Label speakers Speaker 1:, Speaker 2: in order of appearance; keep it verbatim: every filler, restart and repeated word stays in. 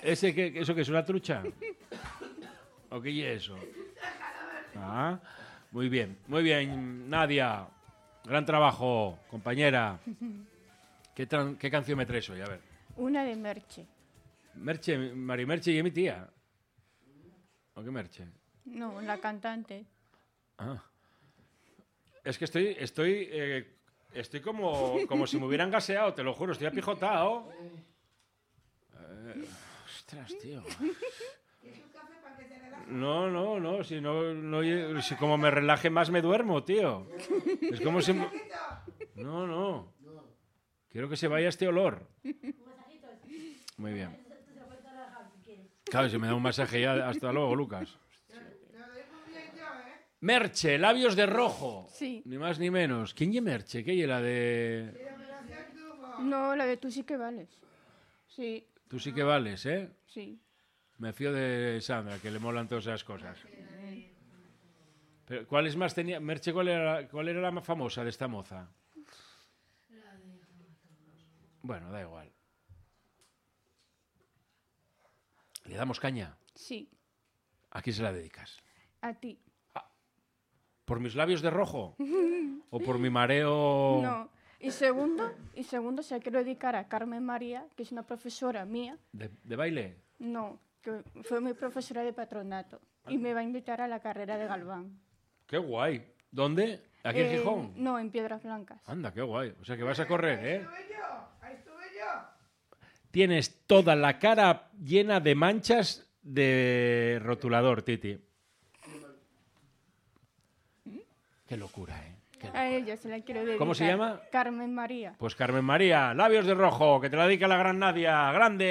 Speaker 1: ¿Ese que, ¿Eso que es una trucha? ¿O qué es eso? Ah, muy bien, muy bien, Nadia. Gran trabajo, compañera. ¿Qué, ¿Qué canción me traes hoy? A ver.
Speaker 2: Una de Merche.
Speaker 1: Merche, Mari Merche y mi tía. ¿O qué Merche?
Speaker 2: No, la cantante.
Speaker 1: Ah. Es que estoy, estoy, eh, estoy como, como si me hubieran gaseado, te lo juro, estoy apijotado. Eh, ostras, tío. No, no, no, si no, no, si como me relaje más me duermo, tío. Es como si... No, no. Quiero que se vaya este olor. Muy bien. Claro, si me da un masaje ya, hasta luego, Lucas. Merche, labios de rojo.
Speaker 2: Sí.
Speaker 1: Ni más ni menos. ¿Quién es Merche? ¿Qué es la de...?
Speaker 2: No, la de Tú sí que vales. Sí.
Speaker 1: Tú sí que vales, ¿eh?
Speaker 2: Sí.
Speaker 1: Me fío de Sandra, que le molan todas esas cosas. Pero, ¿cuáles más tenía? Merche, ¿cuál era, ¿cuál era la más famosa de esta moza? Bueno, da igual. ¿Le damos caña?
Speaker 2: Sí.
Speaker 1: ¿A quién se la dedicas?
Speaker 2: A ti.
Speaker 1: ¿Por mis labios de rojo? ¿O por mi mareo...?
Speaker 2: No. Y segundo, y segundo se la quiero dedicar a Carmen María, que es una profesora mía.
Speaker 1: ¿De, de baile?
Speaker 2: No, que fue mi profesora de patronato. Y me va a invitar a la carrera de Galván.
Speaker 1: ¡Qué guay! ¿Dónde? ¿Aquí en
Speaker 2: Eh,
Speaker 1: Gijón?
Speaker 2: No, en Piedras Blancas.
Speaker 1: Anda, qué guay. O sea que vas a correr, ¿eh?
Speaker 3: Ahí estuve yo, ahí estuve yo.
Speaker 1: Tienes toda la cara llena de manchas de rotulador, Titi. Qué locura, ¿eh? Qué locura.
Speaker 2: A ella se la quiero dedicar.
Speaker 1: ¿Cómo se llama?
Speaker 2: Carmen María.
Speaker 1: Pues Carmen María, labios de rojo, que te la dedica la gran Nadia. ¡Grande!